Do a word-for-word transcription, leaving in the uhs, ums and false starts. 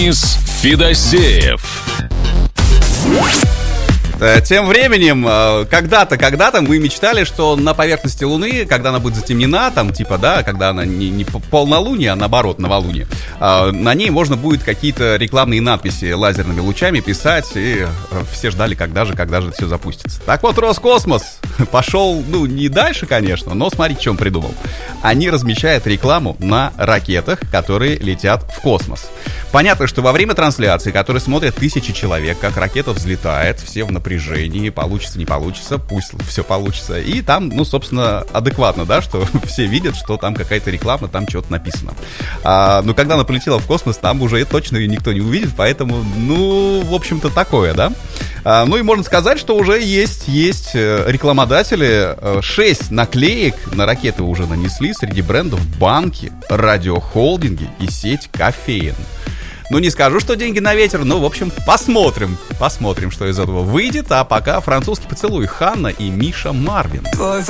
Денис Федосеев. Тем временем, когда-то, когда-то мы мечтали, что на поверхности Луны, когда она будет затемнена, там, типа, да, когда она не, не полнолуние, а наоборот, новолуние, на ней можно будет какие-то рекламные надписи лазерными лучами писать, и все ждали, когда же, когда же это все запустится. Так вот, Роскосмос пошел, ну, не дальше, конечно, но смотрите, что он придумал. Они размещают рекламу на ракетах, которые летят в космос. Понятно, что во время трансляции, которые смотрят тысячи человек, как ракета взлетает, все в напряжении, получится, не получится, пусть все получится. И там, ну, собственно, адекватно, да, что все видят, что там какая-то реклама, там что-то написано. А, но когда она полетела в космос, там уже точно ее никто не увидит, поэтому, ну, в общем-то, такое, да. А, ну и можно сказать, что уже есть, есть рекламодатели. Шесть наклеек на ракеты уже нанесли среди брендов банки, радиохолдинги и сеть кофеин. Ну, не скажу, что деньги на ветер, но, в общем, посмотрим. Посмотрим, что из этого выйдет. А пока французский поцелуй. Ханна и Миша Марвин.